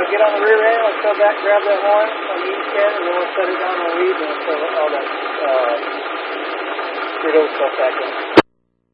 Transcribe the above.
get on the rear end, let's go back, grab that horn on the east end, and then we'll set it down on the lead, and we'll put all that Trudeau stuff back in.